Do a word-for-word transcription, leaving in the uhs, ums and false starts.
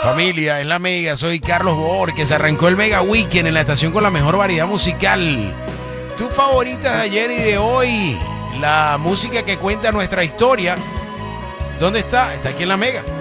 Familia, en la Mega, soy Carlos Borges. Arrancó el Mega Weekend en la estación con la mejor variedad musical. Tus favoritas de ayer y de hoy. La música que cuenta nuestra historia. ¿Dónde está? Está aquí en la Mega.